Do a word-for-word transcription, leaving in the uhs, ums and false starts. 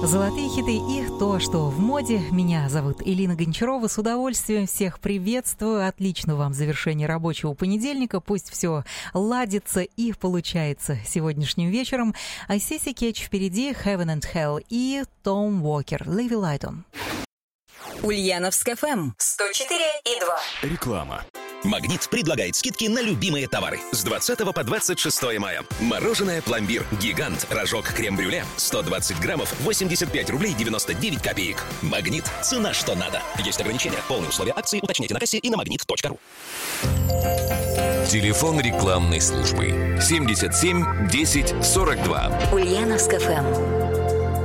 Золотые хиты и то, что в моде. Меня зовут Элина Гончарова. С удовольствием всех приветствую. Отличного вам завершения рабочего понедельника. Пусть все ладится и получается сегодняшним вечером. Айсиси Кетч впереди, Heaven and Hell и Том Уокер, Leave a Light On. Ульяновск эф эм сто четыре и два. Реклама. «Магнит» предлагает скидки на любимые товары с двадцатого по двадцать шестое мая. Мороженое «Пломбир», гигант, рожок, крем-брюле, сто двадцать граммов, восемьдесят пять рублей девяносто девять копеек. «Магнит» – цена, что надо. Есть ограничения. Полные условия акции уточните на кассе и на магнит точка ру. Телефон рекламной службы семьдесят семь десять сорок два. Ульяновск эф эм.